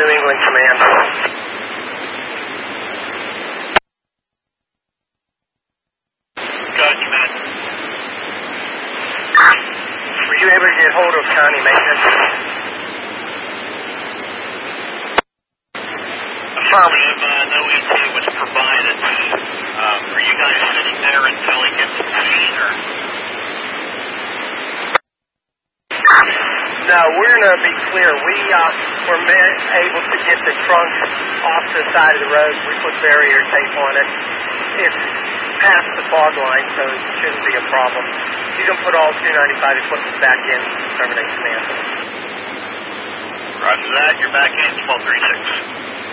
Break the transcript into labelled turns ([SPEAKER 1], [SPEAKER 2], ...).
[SPEAKER 1] New England Command.
[SPEAKER 2] Got you, man.
[SPEAKER 1] Were you able to get hold of county maintenance?
[SPEAKER 2] Affirmative. No ETA was provided. Are you guys sitting there until he gets the machine, or?
[SPEAKER 1] No, we're going to be clear. We were able to get the trunk off the side of the road. We put barrier tape on it. It's past the fog line, so it shouldn't be a problem. You can put all 295 equipment back in and terminate command.
[SPEAKER 2] Roger that. You're back in 1236.